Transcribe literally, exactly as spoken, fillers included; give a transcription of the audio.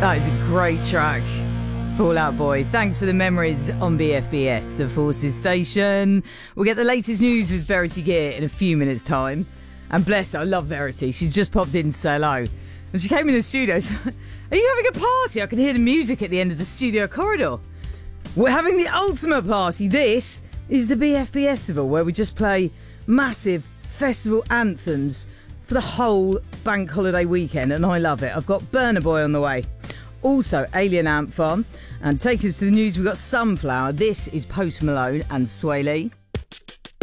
That is a great track. Fall Out Boy. Thanks for the memories on B F B S, the Forces Station. We'll get the latest news with Verity Gear in a few minutes' time. And bless her, I love Verity. She's just popped in to say hello. And she came in the studio. Are you having a party? I can hear the music at the end of the studio corridor. We're having the ultimate party. This is the B F B Festival, where we just play massive festival anthems for the whole bank holiday weekend, and I love it. I've got Burna Boy on the way. Also, Alien Ant Farm. And take us to the news, we've got Sunflower. This is Post Malone and Sway Lee.